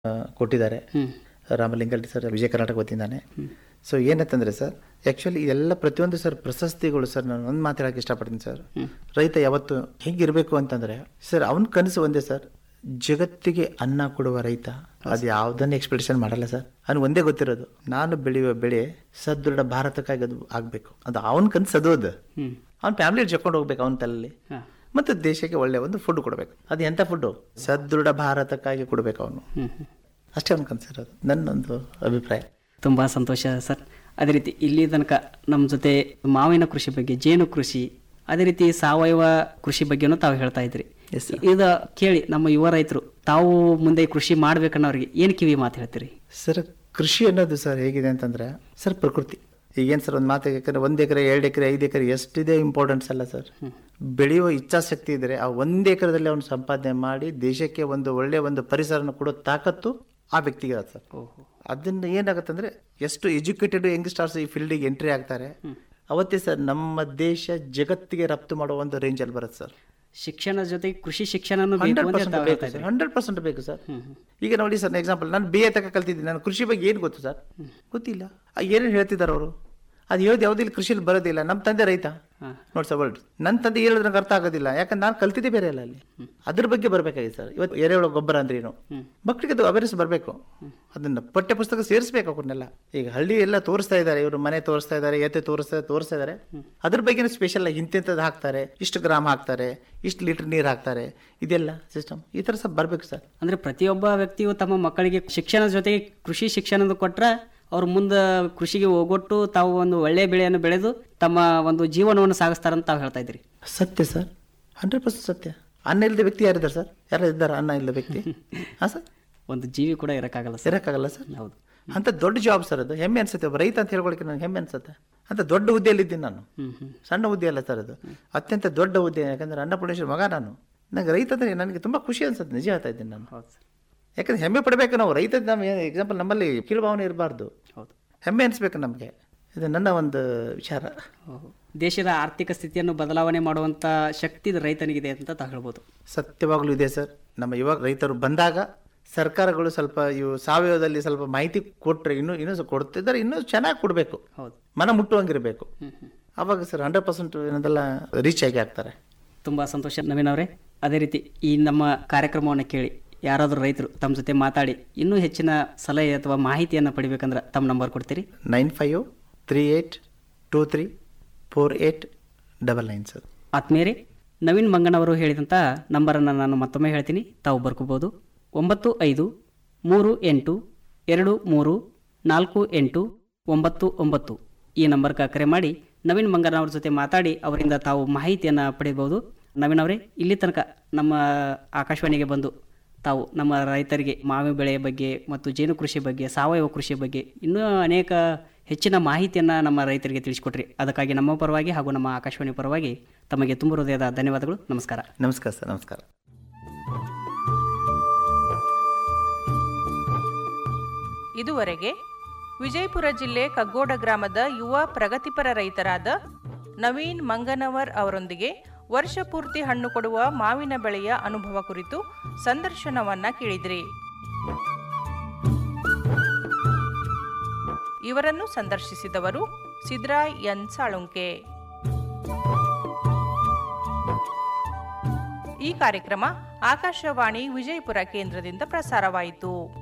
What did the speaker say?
ಕೊಟ್ಟಿದ್ದಾರೆ. Ramalinga Reddy sir Vijaya Karnataka ವತಿಯಿಂದಾನೆ. So ಏನಂತಂದರೆ sir, actually ಇದೆಲ್ಲ ಪ್ರತಿಯೊಂದು ಸರ್ ಪ್ರಶಸ್ತಿಗಳು ಸರ್. ನಾನು ಒಂದು ಮಾತು ಹೇಳೋಕ್ಕೆ ಇಷ್ಟಪಡ್ತೀನಿ ಸರ್. ರೈತ ಯಾವತ್ತು ಹೇಗಿರಬೇಕು ಅಂತಂದರೆ ಸರ್, ಅವನ ಕನಸು ಒಂದೇ ಸರ್, ಜಗತ್ತಿಗೆ ಅನ್ನ ಕೊಡುವ ರೈತ. ಅದು ಯಾವುದನ್ನು ಎಕ್ಸ್ಪೆಕ್ಟೇಷನ್ ಮಾಡಲ್ಲ ಸರ್. ಅವ್ನು ಒಂದೇ ಗೊತ್ತಿರೋದು, ನಾನು ಬೆಳೆಯುವ ಬೆಳೆ ಸದೃಢ ಭಾರತಕ್ಕಾಗಿ ಅದು ಆಗಬೇಕು. ಅದು ಅವನ ಕನಸು. ಅದು ಅವ್ನ ಫ್ಯಾಮಿಲಿ ಜಕ್ಕೊಂಡು ಹೋಗ್ಬೇಕು ಅವನ ತಲೆಯಲ್ಲಿ. ಮತ್ತು ದೇಶಕ್ಕೆ ಒಳ್ಳೆ ಒಂದು ಫುಡ್ ಕೊಡಬೇಕು. ಅದು ಎಂಥ ಫುಡ್ಡು? ಸದೃಢ ಭಾರತಕ್ಕಾಗಿ ಕೊಡಬೇಕು ಅವನು. ಅಷ್ಟೇ ಅವ್ನು ಕನಸಿರೋದು, ನನ್ನೊಂದು ಅಭಿಪ್ರಾಯ. ತುಂಬ ಸಂತೋಷ ಸರ್. ಅದೇ ರೀತಿ ಇಲ್ಲಿ ತನಕ ನಮ್ಮ ಜೊತೆ ಮಾವಿನ ಕೃಷಿ ಬಗ್ಗೆ, ಜೇನು ಕೃಷಿ, ಅದೇ ರೀತಿ ಸಾವಯವ ಕೃಷಿ ಬಗ್ಗೆನೂ ತಾವು ಹೇಳ್ತಾ ಇದ್ರಿ. ಇದು ಕೇಳಿ ನಮ್ಮ ಯುವ ರೈತರು ತಾವು ಮುಂದೆ ಕೃಷಿ ಮಾಡ್ಬೇಕನ್ನೋರಿಗೆ ಏನು ಕಿವಿ ಮಾತು ಹೇಳ್ತೀರಿ ಸರ್? ಕೃಷಿ ಅನ್ನೋದು ಸರ್ ಹೇಗಿದೆ ಅಂತಂದ್ರೆ ಸರ್, ಪ್ರಕೃತಿ. ಈಗೇನು ಸರ್, ಒಂದು ಮಾತು, ಯಾಕಂದ್ರೆ 1 ಎಕರೆ 2 ಎಕರೆ 5 ಎಕರೆ ಎಷ್ಟಿದೆ ಇಂಪಾರ್ಟೆನ್ಸ್ ಅಲ್ಲ ಸರ್. ಬೆಳೆಯುವ ಇಚ್ಛಾಶಕ್ತಿ ಇದ್ದರೆ ಆ 1 ಎಕರೆದಲ್ಲಿ ಅವನು ಸಂಪಾದನೆ ಮಾಡಿ ದೇಶಕ್ಕೆ ಒಂದು ಒಳ್ಳೆಯ ಒಂದು ಪರಿಸರನ ಕೊಡೋ ತಾಕತ್ತು ಆ ವ್ಯಕ್ತಿಗೆ ಇರುತ್ತೆ ಸರ್. ಅದನ್ನು ಏನಾಗುತ್ತೆ ಅಂದರೆ, ಎಷ್ಟು ಎಜುಕೇಟೆಡ್ ಯಂಗ್ಸ್ಟರ್ಸ್ ಈ ಫೀಲ್ಡಿಗೆ ಎಂಟ್ರಿ ಆಗ್ತಾರೆ ಅವತ್ತೇ ಸರ್ ನಮ್ಮ ದೇಶ ಜಗತ್ತಿಗೆ ರಫ್ತು ಮಾಡೋ ಒಂದು ರೇಂಜಲ್ಲಿ ಬರುತ್ತೆ ಸರ್. ಶಿಕ್ಷಣ ಜೊತೆಗೆ ಕೃಷಿ ಶಿಕ್ಷಣ 100% ಬೇಕು ಸರ್. ಈಗ ನೋಡಿ ಸರ್, ಎಕ್ಸಾಂಪಲ್, ನಾನು BA ತನಕ ಕಲ್ತಿದ್ದೀನಿ. ನಾನು ಕೃಷಿ ಬಗ್ಗೆ ಏನು ಗೊತ್ತು ಸರ್? ಗೊತ್ತಿಲ್ಲ. ಏನೇನು ಹೇಳ್ತಿದ್ದಾರೆ ಅವರು, ಅದು ಹೇಳೋದು ಯಾವುದೂ ಇಲ್ಲಿ ಕೃಷಿಯಲ್ಲಿ ಬರೋದಿಲ್ಲ. ನಮ್ಮ ತಂದೆ ರೈತ ನೋಡಿ ಸರ್, ವರ್ಲ್ಡ್ ನನ್ನ ತಂದೆ ಹೇಳಿದ್ರೆ ನಂಗೆ ಅರ್ಥ ಆಗೋದಿಲ್ಲ. ಯಾಕಂದ್ರೆ ನಾನು ಕಲ್ತಿದ್ದೆ ಬೇರೆ ಅಲ್ಲ ಅಲ್ಲಿ. ಅದ್ರ ಬಗ್ಗೆ ಬರಬೇಕಾಗಿದೆ ಸರ್. ಇವತ್ತು ಎರೆಹುಳ ಗೊಬ್ಬರ ಅಂದ್ರೆ ಏನು, ಮಕ್ಕಳಿಗೆ ಅದು ಅವೇರ್ನೆಸ್ ಬರಬೇಕು. ಅದನ್ನು ಪಠ್ಯ ಪುಸ್ತಕ ಸೇರಿಸ್ಬೇಕು ಅವ್ರನ್ನೆಲ್ಲ. ಈಗ ಹಳ್ಳಿ ಎಲ್ಲ ತೋರಿಸ್ತಾ ಇದ್ದಾರೆ, ಇವರು ಮನೆ ತೋರಿಸ್ತಾ ಇದ್ದಾರೆ, ಎತ್ತೆ ತೋರಿಸ್ತಾ ಇದ್ದಾರೆ. ಅದ್ರ ಬಗ್ಗೆ ಸ್ಪೆಷಲ್ ಆಗಿ ಇಂಥದ್ದು ಹಾಕ್ತಾರೆ, ಇಷ್ಟು ಗ್ರಾಮ್ ಹಾಕ್ತಾರೆ, ಇಷ್ಟು ಲೀಟರ್ ನೀರು ಹಾಕ್ತಾರೆ, ಇದೆಲ್ಲ ಸಿಸ್ಟಮ್ ಈ ಥರ ಸಹ ಬರಬೇಕು ಸರ್. ಅಂದರೆ ಪ್ರತಿಯೊಬ್ಬ ವ್ಯಕ್ತಿಯು ತಮ್ಮ ಮಕ್ಕಳಿಗೆ ಶಿಕ್ಷಣದ ಜೊತೆಗೆ ಕೃಷಿ ಶಿಕ್ಷಣ ಕೊಟ್ಟರೆ ಅವ್ರು ಮುಂದೆ ಕೃಷಿಗೆ ಹೋಗೊಟ್ಟು ತಾವು ಒಂದು ಒಳ್ಳೆಯ ಬೆಳೆಯನ್ನು ಬೆಳೆದು ತಮ್ಮ ಒಂದು ಜೀವನವನ್ನು ಸಾಗಿಸ್ತಾರಂತ ತಾವು ಹೇಳ್ತಾ ಇದ್ದೀರಿ. ಸತ್ಯ ಸರ್, 100% ಸತ್ಯ. ಅನ್ನ ಇಲ್ಲದ ವ್ಯಕ್ತಿ ಯಾರಿದ್ದಾರೆ ಸರ್? ಯಾರು ಇದ್ದಾರೆ ಅನ್ನ ಇಲ್ಲದ ವ್ಯಕ್ತಿ? ಹಾಂ ಸರ್, ಒಂದು ಜೀವಿ ಕೂಡ ಇರೋಕ್ಕಾಗಲ್ಲ ಸರ್. ಸರ್. ಹೌದು, ಅಂತ ದೊಡ್ಡ ಜಾಬ್ ಸರ್ ಅದು. ಹೆಮ್ಮೆ ಅನ್ಸುತ್ತೆ. ಒಬ್ಬ ರೈತ ಅಂತ ಹೇಳ್ಕೊಳಕ್ಕೆ ನನಗೆ ಹೆಮ್ಮೆ ಅನ್ಸುತ್ತೆ. ಅಂತ ದೊಡ್ಡ ಹುದ್ದೆಯಲ್ಲಿದ್ದೀನಿ ನಾನು. ಸಣ್ಣ ಹುದ್ದೆ ಅಲ್ಲ ಸರ್, ಅದು ಅತ್ಯಂತ ದೊಡ್ಡ ಹುದ್ದೆ. ಯಾಕಂದ್ರೆ ಅನ್ನಪೂರ್ಣೇಶ್ವರಿ ಮಗ ನಾನು. ನನಗೆ ರೈತ ಅಂದರೆ ನನಗೆ ತುಂಬ ಖುಷಿ ಅನ್ಸುತ್ತೆ. ನಿಜ ಹೇಳ್ತಾ ಇದ್ದೀನಿ ನಾನು. ಹೌದು ಸರ್. ಯಾಕಂದ್ರೆ ಹೆಮ್ಮೆ ಪಡಬೇಕು ನಾವು. ರೈತ ನಮ್ಮ ಎಕ್ಸಾಂಪಲ್, ನಮ್ಮಲ್ಲಿ ಕೀಳುಭಾವನೆ ಇರಬಾರ್ದು. ಹೌದು, ಹೆಮ್ಮೆ ಅನಿಸ್ಬೇಕು ನಮಗೆ. ಇದು ನನ್ನ ಒಂದು ವಿಚಾರ. ದೇಶದ ಆರ್ಥಿಕ ಸ್ಥಿತಿಯನ್ನು ಬದಲಾವಣೆ ಮಾಡುವಂಥ ಶಕ್ತಿ ರೈತನಿಗಿದೆ ಅಂತ ತಾವು ಹೇಳ್ಬೋದು. ಸತ್ಯವಾಗ್ಲೂ ಇದೆ ಸರ್. ನಮ್ಮ ಯುವ ರೈತರು ಬಂದಾಗ ಸರ್ಕಾರಗಳು ಸ್ವಲ್ಪ ಇವು ಸಾವಯವದಲ್ಲಿ ಸ್ವಲ್ಪ ಮಾಹಿತಿ ಕೊಟ್ಟರೆ ಇನ್ನೂ ಕೊಡ್ತಿದ್ದಾರೆ, ಇನ್ನೂ ಚೆನ್ನಾಗಿ ಕೊಡಬೇಕು. ಹೌದು, ಮನ ಮುಟ್ಟುವಂಗಿರಬೇಕು. ಅವಾಗ ಸರ್ 100% ಏನದೆಲ್ಲ ರೀಚ್ ಆಗಿ ಆಗ್ತಾರೆ. ತುಂಬ ಸಂತೋಷ ನವೀನ್ ಅವರೇ. ಅದೇ ರೀತಿ ಈ ನಮ್ಮ ಕಾರ್ಯಕ್ರಮವನ್ನು ಕೇಳಿ ಯಾರಾದರೂ ರೈತರು ತಮ್ಮ ಜೊತೆ ಮಾತಾಡಿ ಇನ್ನೂ ಹೆಚ್ಚಿನ ಸಲಹೆ ಅಥವಾ ಮಾಹಿತಿಯನ್ನು ಪಡಿಬೇಕಂದ್ರೆ ತಮ್ಮ ನಂಬರ್ ಕೊಡ್ತೀರಿ? 9538234899 ಸರ್. ಆತ್ಮೀಯರೇ, ನವೀನ್ ಮಂಗನವರು ಹೇಳಿದಂಥ ನಂಬರನ್ನು ನಾನು ಮತ್ತೊಮ್ಮೆ ಹೇಳ್ತೀನಿ, ತಾವು ಬರ್ಕೋಬೋದು. 9538234899 ಈ ನಂಬರ್ಗೆ ಕರೆ ಮಾಡಿ ನವೀನ್ ಮಂಗನವ್ರ ಜೊತೆ ಮಾತಾಡಿ ಅವರಿಂದ ತಾವು ಮಾಹಿತಿಯನ್ನು ಪಡೆಯಬಹುದು. ನವೀನ್ ಅವರೇ, ಇಲ್ಲಿ ತನಕ ನಮ್ಮ ಆಕಾಶವಾಣಿಗೆ ಬಂದು ತಾವು ನಮ್ಮ ರೈತರಿಗೆ ಮಾವಿನ ಬೆಳೆಯ ಬಗ್ಗೆ ಮತ್ತು ಜೇನು ಕೃಷಿ ಬಗ್ಗೆ, ಸಾವಯವ ಕೃಷಿ ಬಗ್ಗೆ ಇನ್ನೂ ಅನೇಕ ಹೆಚ್ಚಿನ ಮಾಹಿತಿಯನ್ನು ನಮ್ಮ ರೈತರಿಗೆ ತಿಳಿಸಿಕೊಟ್ರಿ. ಅದಕ್ಕಾಗಿ ನಮ್ಮ ಪರವಾಗಿ ಹಾಗೂ ನಮ್ಮ ಆಕಾಶವಾಣಿ ಪರವಾಗಿ ತಮಗೆ ತುಂಬ ಹೃದಯದ ಧನ್ಯವಾದಗಳು. ನಮಸ್ಕಾರ. ನಮಸ್ಕಾರ ಸರ್. ನಮಸ್ಕಾರ. ಇದುವರೆಗೆ ವಿಜಯಪುರ ಜಿಲ್ಲೆ ಕಗ್ಗೋಡ ಗ್ರಾಮದ ಯುವ ಪ್ರಗತಿಪರ ರೈತರಾದ ನವೀನ್ ಮಂಗನವರ್ ಅವರೊಂದಿಗೆ ವರ್ಷ ಪೂರ್ತಿ ಹಣ್ಣು ಕೊಡುವ ಮಾವಿನ ಬೆಳೆಯ ಅನುಭವ ಕುರಿತು ಸಂದರ್ಶನವನ್ನ ಕೇಳಿದ್ರಿ. ಇವರನ್ನು ಸಂದರ್ಶಿಸಿದವರು ಸಿದ್ರಾಯ್ ಎನ್ ಸಾಳುಂಕೆ. ಈ ಕಾರ್ಯಕ್ರಮ ಆಕಾಶವಾಣಿ ವಿಜಯಪುರ ಕೇಂದ್ರದಿಂದ ಪ್ರಸಾರವಾಯಿತು.